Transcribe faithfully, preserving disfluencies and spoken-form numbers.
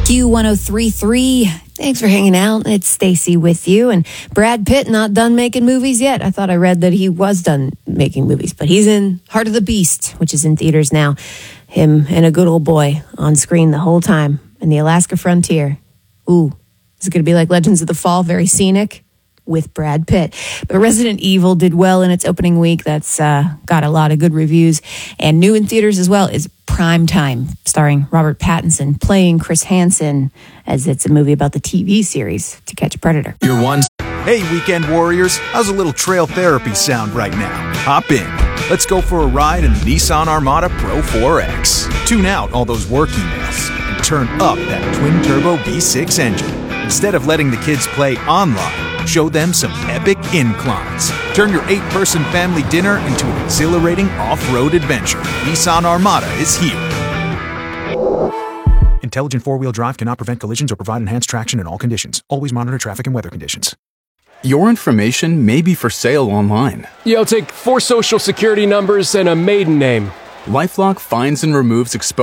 Q one oh three point three. Thanks for hanging out. It's Stacy with you. And Brad Pitt not done making movies yet. I thought I read that he was done making movies, but he's in Heart of the Beast, which is in theaters now. Him and a good old boy on screen the whole time in the Alaska frontier. Ooh, is it going to be like Legends of the Fall? Very scenic with Brad Pitt. But Resident Evil did well in its opening week. That's uh, got a lot of good reviews. And new in theaters as well is Prime Time, starring Robert Pattinson playing Chris Hansen, as it's a movie about the T V series To Catch a Predator. Your one. Hey, weekend warriors. How's a little trail therapy sound right now? Hop in. Let's go for a ride in the Nissan Armada Pro four X. Tune out all those work emails and turn up that twin-turbo V six engine. Instead of letting the kids play online, show them some epic inclines. Turn your eight-person family dinner into an exhilarating off-road adventure. Nissan Armada is here. Intelligent four-wheel drive cannot prevent collisions or provide enhanced traction in all conditions. Always monitor traffic and weather conditions. Your information may be for sale online. Yeah, I'll take four social security numbers and a maiden name. LifeLock finds and removes exposed